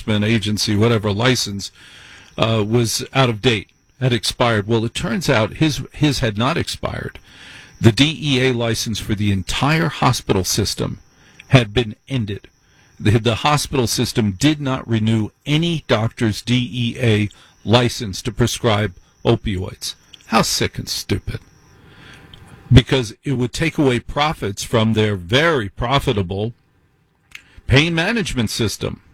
Enforcement Agency, whatever license, was out of date, had expired. Well, it turns out his had not expired. The DEA license for the entire hospital system had been ended. The hospital system did not renew any doctor's DEA license to prescribe opioids. How sick and stupid. Because it would take away profits from their very profitable pain management system.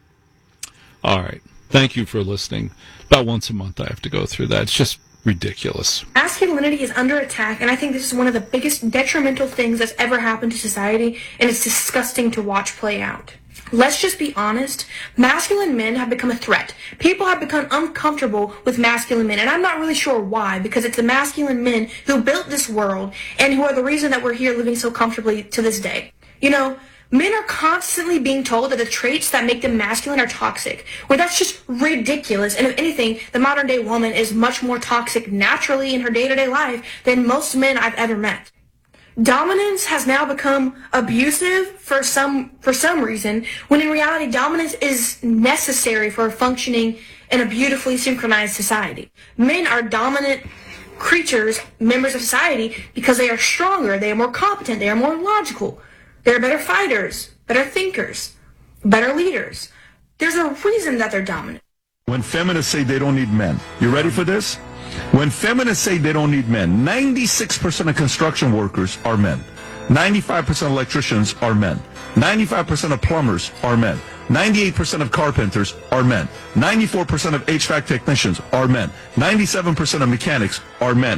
All right. Thank you for listening. About once a month I have to go through that. It's just ridiculous. Masculinity is under attack, and I think this is one of the biggest detrimental things that's ever happened to society, and it's disgusting to watch play out. Let's just be honest. Masculine men have become a threat. People have become uncomfortable with masculine men, and I'm not really sure why, because it's the masculine men who built this world and who are the reason that we're here living so comfortably to this day. You know, men are constantly being told that the traits that make them masculine are toxic, where that's just ridiculous. And if anything, the modern day woman is much more toxic naturally in her day-to-day life than most men I've ever met. Dominance has now become abusive for some reason, when in reality dominance is necessary for functioning in a beautifully synchronized society. Men are dominant creatures, members of society, because they are stronger, they are more competent, they are more logical. They're better fighters, better thinkers, better leaders. There's a reason that they're dominant. When feminists say they don't need men, you ready for this? When feminists say they don't need men, 96% of construction workers are men. 95% of electricians are men. 95% of plumbers are men. 98% of carpenters are men. 94% of HVAC technicians are men. 97% of mechanics are men.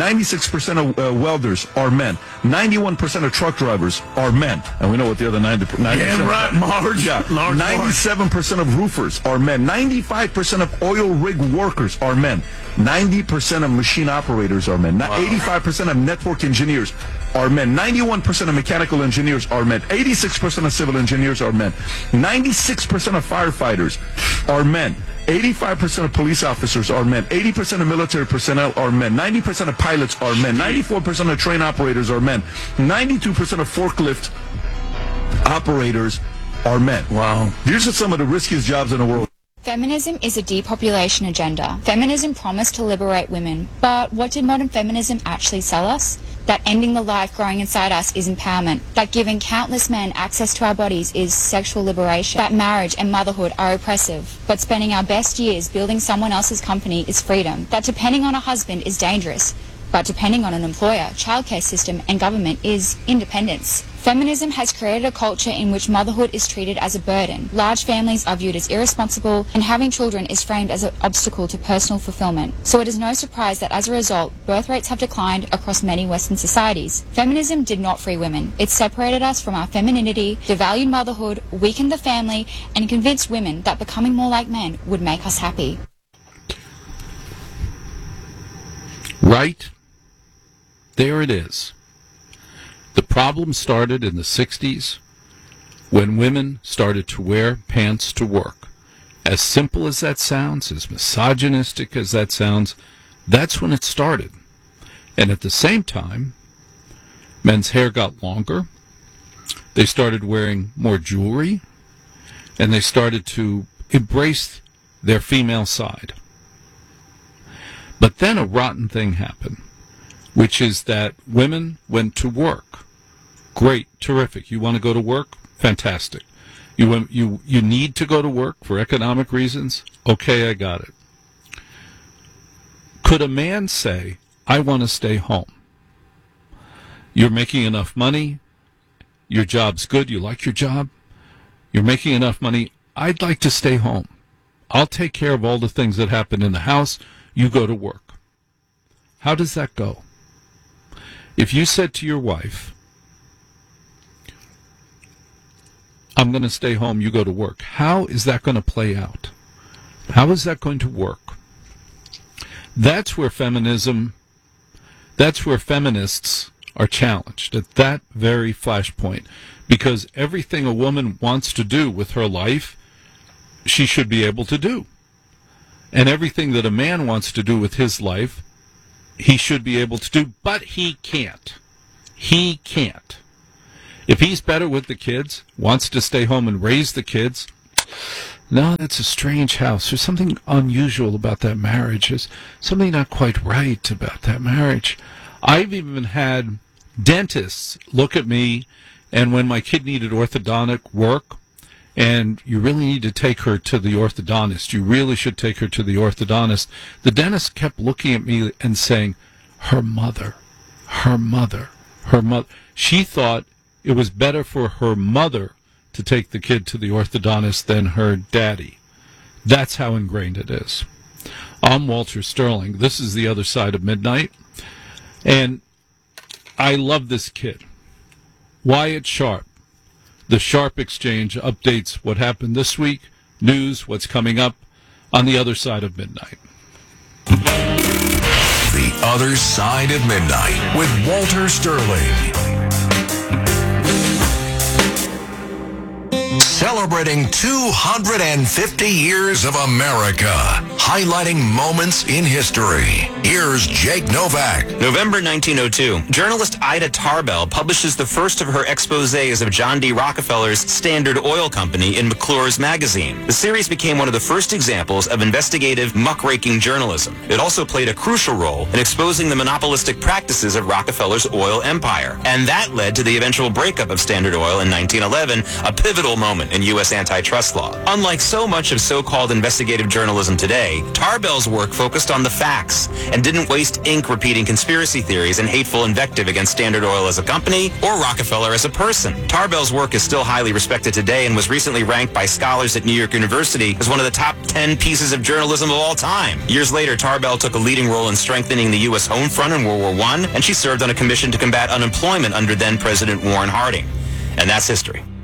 96% of welders are men. 91% of truck drivers are men. And we know what the other 90% yeah, right, Marge. Yeah. 97% of roofers are men. 95% of oil rig workers are men. 90% of machine operators are men. 85% of network engineers are men. 91% of mechanical engineers are men. 86% of civil engineers are men. 96% of firefighters are men. 85% of police officers are men. 80% of military personnel are men. 90% of pilots are men. 94% of train operators are men. 92% of forklift operators are men. Wow. These are some of the riskiest jobs in the world. Feminism is a depopulation agenda. Feminism promised to liberate women, but what did modern feminism actually sell us? That ending the life growing inside us is empowerment. That giving countless men access to our bodies is sexual liberation. That marriage and motherhood are oppressive, but spending our best years building someone else's company is freedom. That depending on a husband is dangerous, but depending on an employer, childcare system and government is independence. Feminism has created a culture in which motherhood is treated as a burden. Large families are viewed as irresponsible, and having children is framed as an obstacle to personal fulfillment. So it is no surprise that as a result, birth rates have declined across many Western societies. Feminism did not free women. It separated us from our femininity, devalued motherhood, weakened the family, and convinced women that becoming more like men would make us happy. Right? There it is. The problem started in the 60s when women started to wear pants to work. As simple as that sounds, as misogynistic as that sounds, that's when it started. And at the same time, men's hair got longer, they started wearing more jewelry, and they started to embrace their female side. But then a rotten thing happened, which is that women went to work. Great, terrific. You want to go to work? Fantastic. You need to go to work for economic reasons? Okay, I got it. Could a man say, I want to stay home? You're making enough money. Your job's good. You like your job. You're making enough money. I'd like to stay home. I'll take care of all the things that happen in the house. You go to work. How does that go? If you said to your wife, I'm going to stay home, you go to work, how is that going to play out? How is that going to work? That's where feminism, that's where feminists are challenged, at that very flashpoint. Because everything a woman wants to do with her life, she should be able to do. And everything that a man wants to do with his life, he should be able to do, but he can't. He can't. If he's better with the kids, wants to stay home and raise the kids, No, that's a strange house. There's something unusual about that marriage. There's something not quite right about that marriage. I've even had dentists look at me, and when my kid needed orthodontic work, and you really need to take her to the orthodontist, you really should take her to the orthodontist, the dentist kept looking at me and saying, her mother. She thought it was better for her mother to take the kid to the orthodontist than her daddy. That's how ingrained it is. I'm Walter Sterling. This is The Other Side of Midnight. And I love this kid. Wyatt Sharp. The Sharp Exchange updates what happened this week, news, what's coming up on The Other Side of Midnight. The Other Side of Midnight with Walter Sterling. Celebrating 250 years of America, highlighting moments in history. Here's Jake Novak. November 1902, journalist Ida Tarbell publishes the first of her exposés of John D. Rockefeller's Standard Oil Company in McClure's magazine. The series became one of the first examples of investigative, muckraking journalism. It also played a crucial role in exposing the monopolistic practices of Rockefeller's oil empire. And that led to the eventual breakup of Standard Oil in 1911, a pivotal moment in U.S. antitrust law. Unlike so much of so-called investigative journalism today, Tarbell's work focused on the facts and didn't waste ink repeating conspiracy theories and hateful invective against Standard Oil as a company or Rockefeller as a person. Tarbell's work is still highly respected today and was recently ranked by scholars at New York University as one of the top 10 pieces of journalism of all time. Years later, Tarbell took a leading role in strengthening the U.S. home front in World War I, and she served on a commission to combat unemployment under then-President Warren Harding. And that's history.